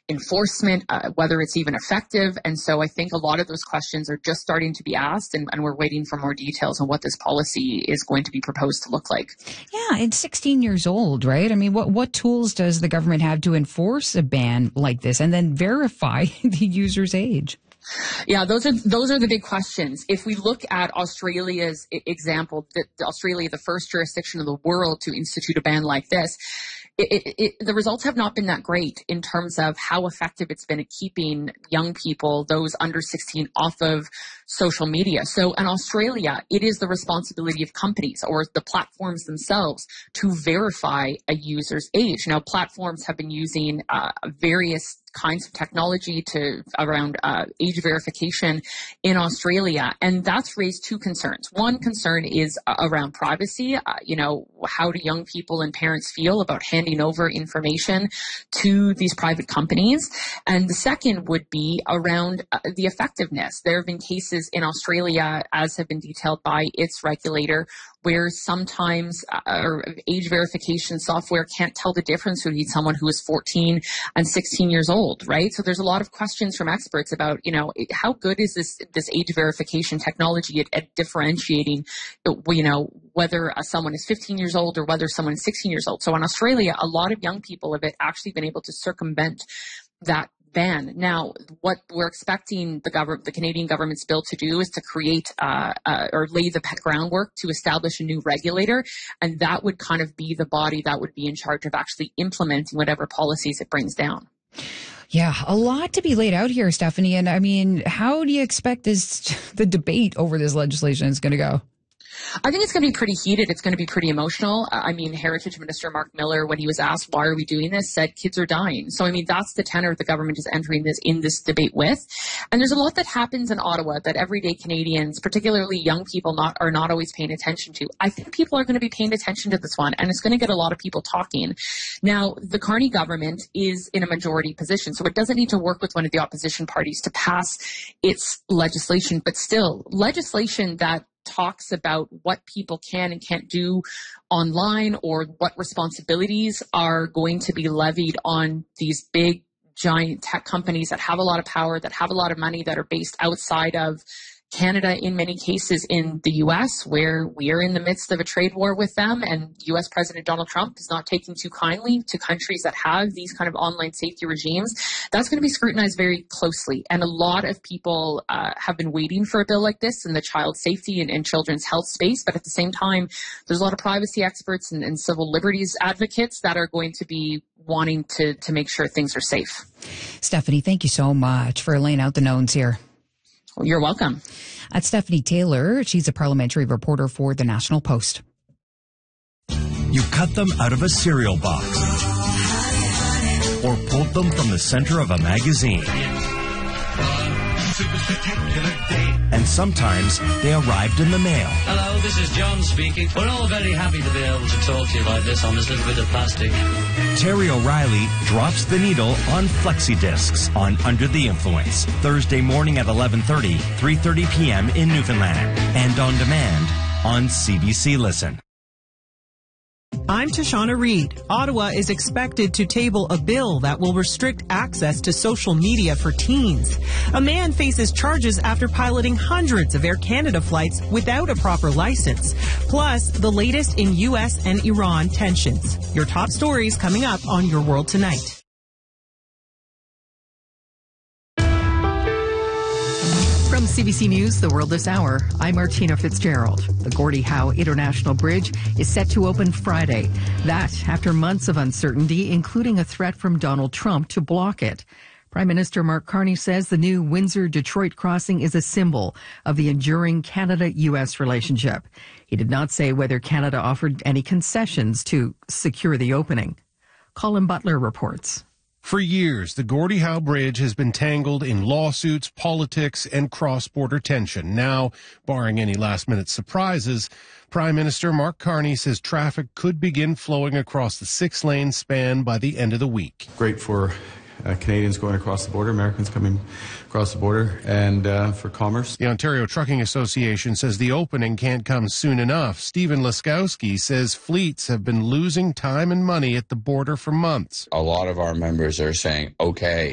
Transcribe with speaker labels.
Speaker 1: enforcement, whether it's even effective. And so I think a lot of those questions are just starting to be asked, and we're waiting for more details on what this policy is going to be proposed to look like.
Speaker 2: Yeah, it's 16 years old, right? I mean, what tools does the government have to enforce a ban like this and then verify the user's age?
Speaker 1: Yeah, those are the big questions. If we look at Australia's example, Australia, the first jurisdiction in the world to institute a ban like this, the results have not been that great in terms of how effective it's been at keeping young people, those under 16, off of social media. So in Australia, it is the responsibility of companies or the platforms themselves to verify a user's age. Now, platforms have been using various kinds of technology around age verification in Australia, and that's raised two concerns. One concern is around privacy. How do young people and parents feel about handing over information to these private companies? And the second would be around the effectiveness. There have been cases in Australia, as have been detailed by its regulator, where sometimes age verification software can't tell the difference between someone who is 14 and 16 years old, right? So there's a lot of questions from experts about, how good is this age verification technology at differentiating, whether someone is 15 years old or whether someone is 16 years old. So in Australia, a lot of young people have actually been able to circumvent that ban. Now, what we're expecting the Canadian government's bill to do is to create or lay the groundwork to establish a new regulator, and that would kind of be the body that would be in charge of actually implementing whatever policies it brings down.
Speaker 2: Yeah, a lot to be laid out here, Stephanie. And I mean, how do you expect the debate over this legislation is going to go?
Speaker 1: I think it's going to be pretty heated. It's going to be pretty emotional. Heritage Minister Mark Miller, when he was asked, why are we doing this, said kids are dying. So, that's the tenor the government is entering this debate with. And there's a lot that happens in Ottawa that everyday Canadians, particularly young people, are not always paying attention to. I think people are going to be paying attention to this one, and it's going to get a lot of people talking. Now, the Carney government is in a majority position, so it doesn't need to work with one of the opposition parties to pass its legislation, but still, legislation that talks about what people can and can't do online or what responsibilities are going to be levied on these big, giant tech companies that have a lot of power, that have a lot of money, that are based outside of Canada, in many cases in the U.S., where we are in the midst of a trade war with them, and U.S. President Donald Trump is not taking too kindly to countries that have these kind of online safety regimes. That's going to be scrutinized very closely. And a lot of people have been waiting for a bill like this in the child safety and children's health space. But at the same time, there's a lot of privacy experts and civil liberties advocates that are going to be wanting to make sure things are safe.
Speaker 2: Stephanie, thank you so much for laying out the knowns here.
Speaker 1: Well, you're welcome.
Speaker 2: That's Stephanie Taylor. She's a parliamentary reporter for The National Post.
Speaker 3: You cut them out of a cereal box or pulled them from the center of a magazine. And sometimes they arrived in the mail.
Speaker 4: Hello, this is John speaking. We're all very happy to be able to talk to you like this on this little bit of plastic.
Speaker 3: Terry O'Reilly drops the needle on flexi discs on Under the Influence. Thursday morning at 11:30, 3:30 p.m. in Newfoundland. And on demand on CBC Listen.
Speaker 5: I'm Tashana Reed. Ottawa is expected to table a bill that will restrict access to social media for teens. A man faces charges after piloting hundreds of Air Canada flights without a proper license. Plus, the latest in U.S. and Iran tensions. Your top stories coming up on Your World Tonight.
Speaker 6: From CBC News, The World This Hour, I'm Martina Fitzgerald. The Gordie Howe International Bridge is set to open Friday. That after months of uncertainty, including a threat from Donald Trump to block it. Prime Minister Mark Carney says the new Windsor-Detroit crossing is a symbol of the enduring Canada-U.S. relationship. He did not say whether Canada offered any concessions to secure the opening. Colin Butler reports.
Speaker 7: For years, the Gordie Howe Bridge has been tangled in lawsuits, politics, and cross-border tension. Now, barring any last-minute surprises, Prime Minister Mark Carney says traffic could begin flowing across the 6-lane span by the end of the week.
Speaker 8: Great for Canadians going across the border, Americans coming across the border, and for commerce.
Speaker 7: The Ontario Trucking Association says the opening can't come soon enough. Stephen Laskowski says fleets have been losing time and money at the border for months.
Speaker 9: A lot of our members are saying, okay,